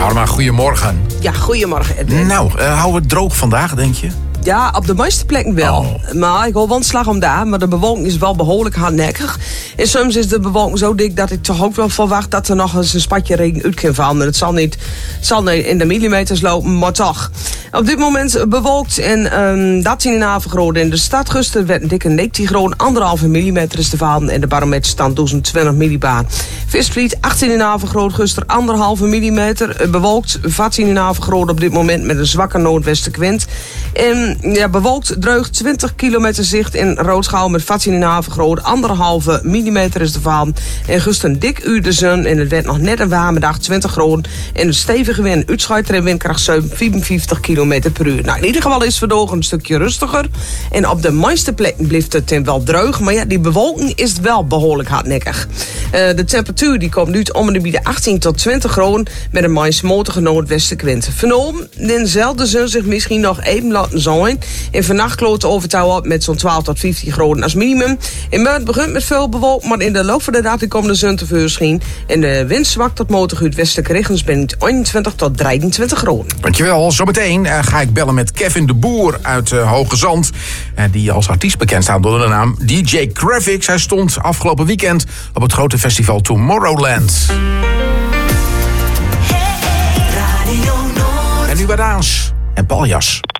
Harma, goedemorgen. Ja, goedemorgen Edwin. Nou, houden we het droog vandaag, denk je? Ja, op de meeste plekken wel. Oh. Maar ik hoor wel een slag om daar. Maar de bewolking is wel behoorlijk hardnekkig. En soms is de bewolking zo dik dat ik toch ook wel verwacht dat er nog eens een spatje regen uit kan vallen. Het zal niet in de millimeters lopen, maar toch. Op dit moment bewolkt en dat zien in Avergroot. In de stad gisteren werd een dikke 19 graden, 1,5 millimeter is te vallen. En de barometer stand 1020 millibar. Visvliet 18 in Avergroot, gisteren 1,5 millimeter. Bewolkt, 14 in Avergroot op dit moment met een zwakke noordwestenwind. En ja, bewolkt, dreug 20 kilometer zicht in Roodschouw met 14 in Avergroot. 1,5 millimeter is te vallen. En gisteren dik uur de zon en het werd nog net een warme dag, 20 graden. En een stevige wind, uitschuiter en windkracht 55 kilometer per uur. Nou, in ieder geval is vandaag een stukje rustiger. En op de meeste plekken blijft het wel droog. Maar ja, die bewolking is wel behoorlijk hardnekkig. De temperatuur die komt nu om de 18 tot 20 graden met een matige noordwestenwind. Vanavond zal de zon zich misschien nog even laten zijn. En vannacht kloot de overtouw op met zo'n 12 tot 15 graden als minimum. In maart begint met veel bewolking, maar in de loop van de dag komt de zon tevoorschijn. En de wind zwakt tot matig uit westelijke richtings bij 21 tot 23 graden. Dankjewel. Zometeen ga ik bellen met Kevin de Boer uit Hoge Zand. Die als artiest bekend staat onder de naam DJ Gravix. Hij stond afgelopen weekend op het grote festival Tomorrowland. En nu bij Daans en Paljas.